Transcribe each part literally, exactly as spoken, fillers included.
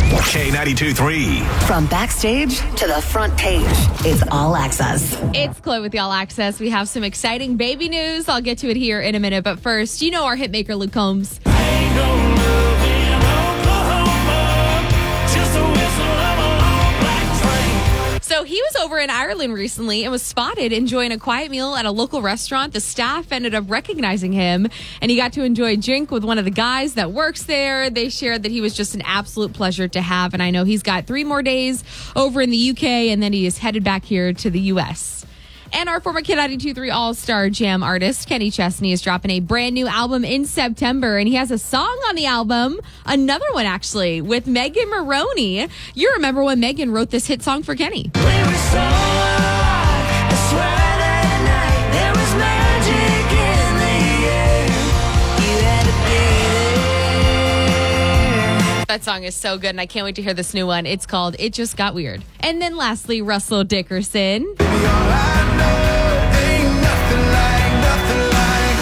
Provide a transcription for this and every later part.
K ninety-two point three. From backstage to the front page, it's All Access. It's Chloe with the All Access. We have some exciting baby news. I'll get to it here in a minute. But first, you know our hitmaker, Luke Combs. Ain't no love in Oklahoma, just a whistle of a long black train. So he was over in Ireland recently and was spotted enjoying a quiet meal at a local restaurant. The staff ended up recognizing him, and he got to enjoy a drink with one of the guys that works there. They shared that he was just an absolute pleasure to have, and I know he's got three more days over in the U K, and then he is headed back here to the U S. And our former K ninety-two point three All-Star Jam artist, Kenny Chesney, is dropping a brand new album in September. And he has a song on the album, another one actually, with Megan Maroney. You remember when Megan wrote this hit song for Kenny. We were so alive, I swear that night there was magic in the air. You had to be there. That song is so good, and I can't wait to hear this new one. It's called It Just Got Weird. And then lastly, Russell Dickerson. Baby, all I know ain't nothing like, nothing like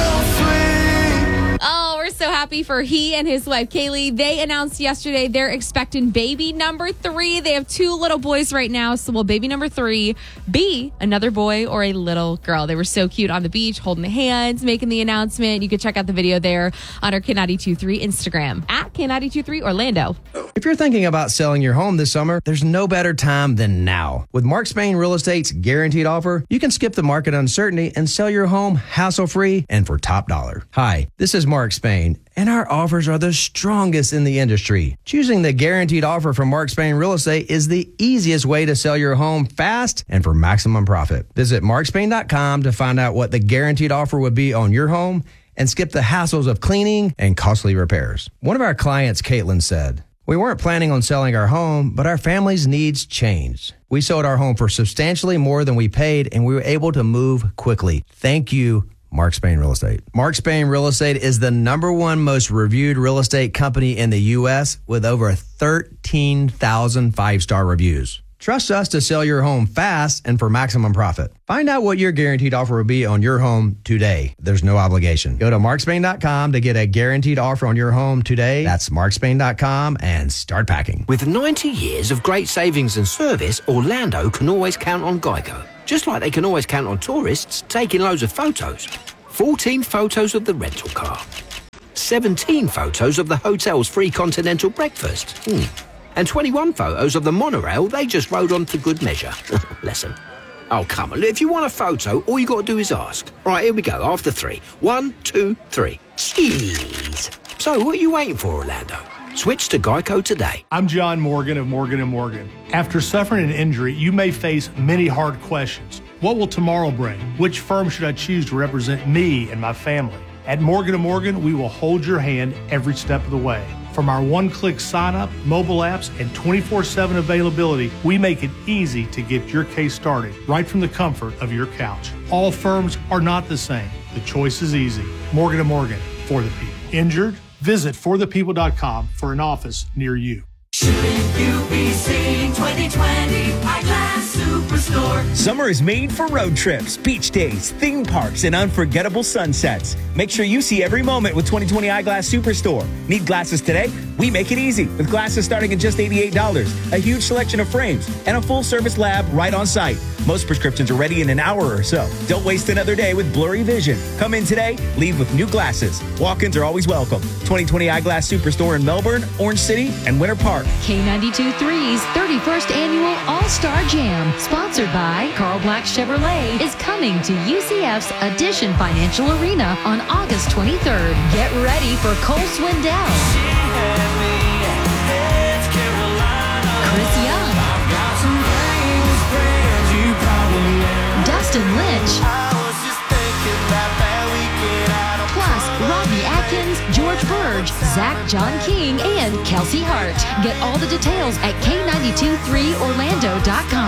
home sweet. Oh, we're so happy for he and his wife, Kaylee. They announced yesterday they're expecting baby number three. They have two little boys right now, so will baby number three be another boy or a little girl? They were so cute on the beach, holding hands, making the announcement. You can check out the video there on our K ninety-two point three Instagram, at K ninety-two point three Orlando. If you're thinking about selling your home this summer, there's no better time than now. With Mark Spain Real Estate's guaranteed offer, you can skip the market uncertainty and sell your home hassle-free and for top dollar. Hi, this is Mark Spain, and our offers are the strongest in the industry. Choosing the guaranteed offer from Mark Spain Real Estate is the easiest way to sell your home fast and for maximum profit. Visit mark spain dot com to find out what the guaranteed offer would be on your home and skip the hassles of cleaning and costly repairs. One of our clients, Caitlin, said, "We weren't planning on selling our home, but our family's needs changed. We sold our home for substantially more than we paid, and we were able to move quickly. Thank you, Mark Spain Real Estate." Mark Spain Real Estate is the number one most reviewed real estate company in the U S with over thirteen thousand five-star reviews. Trust us to sell your home fast and for maximum profit. Find out what your guaranteed offer will be on your home today. There's no obligation. Go to mark spain dot com to get a guaranteed offer on your home today. That's mark spain dot com and start packing. With ninety years of great savings and service, Orlando can always count on Geico. Just like they can always count on tourists taking loads of photos. fourteen photos of the rental car. seventeen photos of the hotel's free continental breakfast. Hmm. And twenty-one photos of the monorail they just rode on for good measure. Lesson. Oh, come on. If you want a photo, all you got to do is ask. Right, here we go. After three. One, two, three. Cheese. So, what are you waiting for, Orlando? Switch to Geico today. I'm John Morgan of Morgan and Morgan. After suffering an injury, you may face many hard questions. What will tomorrow bring? Which firm should I choose to represent me and my family? At Morgan and Morgan, we will hold your hand every step of the way. From our one-click sign-up, mobile apps, and twenty-four seven availability, we make it easy to get your case started right from the comfort of your couch. All firms are not the same. The choice is easy. Morgan and Morgan, for the people. Injured? Visit for the people dot com for an office near you. Shouldn't you be seeing twenty twenty Eyeglass Superstore? Summer is made for road trips, beach days, theme parks, and unforgettable sunsets. Make sure you see every moment with twenty twenty Eyeglass Superstore. Need glasses today? We make it easy with glasses starting at just eighty-eight dollars, a huge selection of frames, and a full-service lab right on site. Most prescriptions are ready in an hour or so. Don't waste another day with blurry vision. Come in today, leave with new glasses. Walk-ins are always welcome. twenty twenty Eyeglass Superstore in Melbourne, Orange City, and Winter Park. K ninety-two point three's thirty-first Annual All-Star Jam, sponsored by Carl Black Chevrolet, is coming to U C F's Addition Financial Arena on August twenty-third. Get ready for Cole Swindell, Chris Young, Dustin Lynch, plus Robbie Atkins, George Burge, Zach John King, and Kelsey Hart. Get all the details at K ninety-two point three Orlando dot com.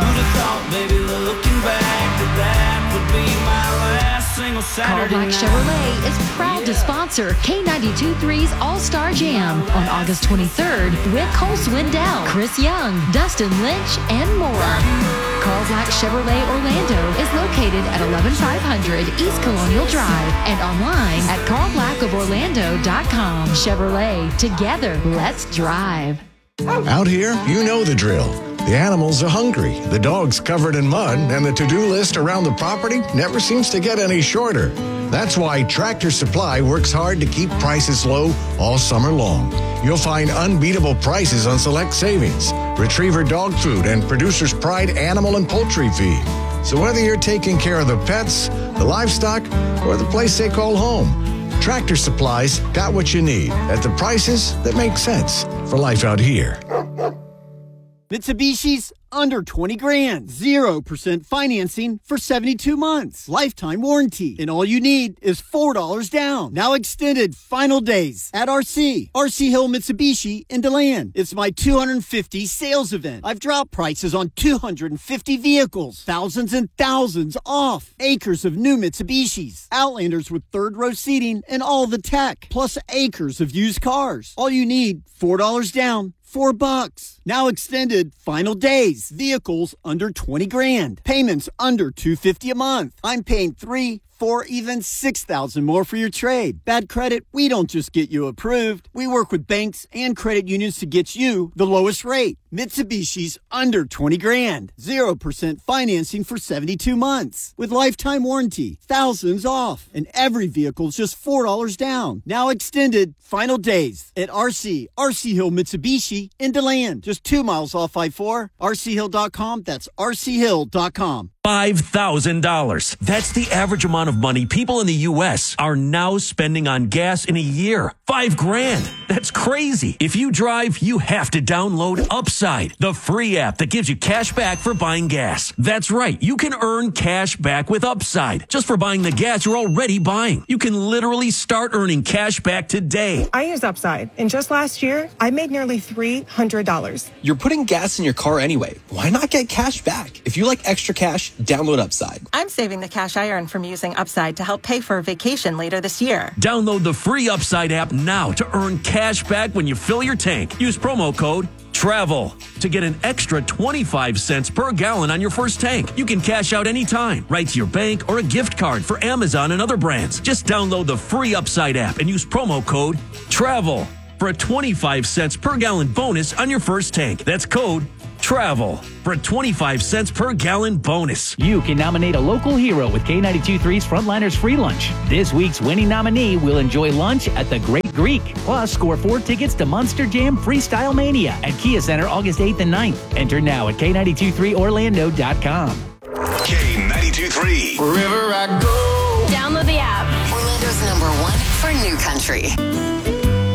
Carl Black Chevrolet is proud to sponsor K ninety-two point three's All-Star Jam on August twenty-third with Cole Swindell, Chris Young, Dustin Lynch, and more. Carl Black Chevrolet Orlando is located at eleven five hundred East Colonial Drive and online at carl black of orlando dot com. Chevrolet, together, let's drive. Out here, you know the drill. The animals are hungry, the dog's covered in mud, and the to-do list around the property never seems to get any shorter. That's why Tractor Supply works hard to keep prices low all summer long. You'll find unbeatable prices on select savings, Retriever dog food, and Producer's Pride animal and poultry feed. So whether you're taking care of the pets, the livestock, or the place they call home, Tractor Supply's got what you need at the prices that make sense for life out here. Mitsubishi's under twenty grand. zero percent financing for seventy-two months. Lifetime warranty. And all you need is four dollars down. Now extended final days at R C. R C Hill Mitsubishi in DeLand. It's my two hundred fifty sales event. I've dropped prices on two hundred fifty vehicles. Thousands and thousands off. Acres of new Mitsubishis. Outlanders with third row seating and all the tech. Plus acres of used cars. All you need, four dollars down. Four bucks. Now extended final days. Vehicles under twenty grand. Payments under two hundred fifty a month. I'm paying three, four, even six thousand more for your trade. Bad credit? We don't just get you approved. We work with banks and credit unions to get you the lowest rate. Mitsubishi's under twenty grand. Zero percent financing for seventy-two months. With lifetime warranty. Thousands off. And every vehicle's just four dollars down. Now extended final days at R C. R C Hill Mitsubishi in DeLand. Just two miles off I four. R C hill dot com. That's R C hill dot com. five thousand dollars. That's the average amount of money people in the U S are now spending on gas in a year. Five grand. That's crazy. If you drive, you have to download Upside, the free app that gives you cash back for buying gas. That's right. You can earn cash back with Upside just for buying the gas you're already buying. You can literally start earning cash back today. I use Upside, and just last year, I made nearly three hundred dollars. You're putting gas in your car anyway. Why not get cash back? If you like extra cash, download Upside. I'm saving the cash I earn from using Upside to help pay for a vacation later this year. Download the free Upside app now to earn cash back when you fill your tank. Use promo code TRAVEL to get an extra twenty-five cents per gallon on your first tank. You can cash out anytime, right to your bank or a gift card for Amazon and other brands. Just download the free Upside app and use promo code TRAVEL for a twenty-five cents per gallon bonus on your first tank. That's code TRAVEL for a twenty-five cents per gallon bonus. You can nominate a local hero with K ninety-two three's Frontliners Free Lunch. This week's winning nominee will enjoy lunch at the Great Greek. Plus, score four tickets to Monster Jam Freestyle Mania at Kia Center August eighth and ninth. Enter now at K nine two three orlando dot com. K ninety-two three. Wherever I go. Download the app. Orlando's number one for new country.